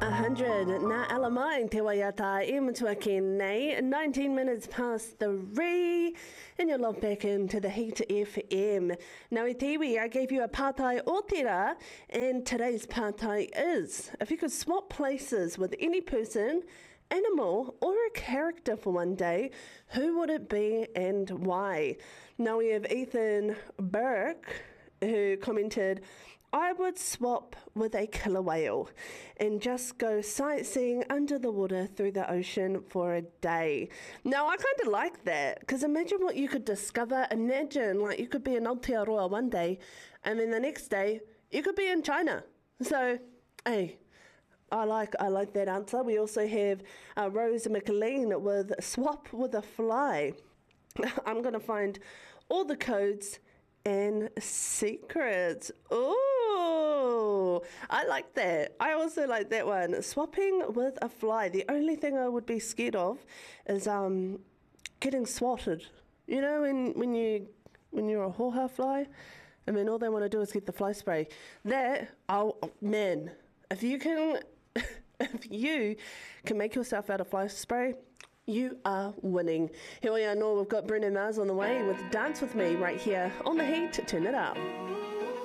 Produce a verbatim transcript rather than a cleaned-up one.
one hundred na alamai te waiata e matua ki nei, nineteen minutes past three, and you're logged back into the Heat F M. Now i tiwi, I gave you a pātai o tira, and today's pātai is, if you could swap places with any person, animal or a character for one day, who would it be and why? Now we have Ethan Burke, who commented, I would swap with a killer whale and just go sightseeing under the water through the ocean for a day. Now, I kind of like that, because imagine what you could discover. Imagine, like, you could be in Aotearoa one day, and then the next day, you could be in China. So, hey, I like I like that answer. We also have uh, Rose McLean with swap with a fly. I'm going to find all the codes and secrets. Oh, I like that. I also like that one. Swapping with a fly. The only thing I would be scared of is um getting swatted. You know, when when you when you're a hoha fly, I mean, all they want to do is get the fly spray. That, oh man, if you can, if you can make yourself out of fly spray, you are winning. Here we are, Nor. We've got Bruno Mars on the way with Dance With Me right here on The Heat. Turn it up.